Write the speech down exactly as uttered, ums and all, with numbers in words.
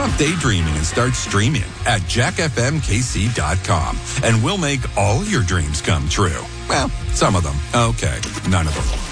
Stop daydreaming and start streaming at jack f m k c dot com, and we'll make all your dreams come true. Well, some of them. Okay, none of them.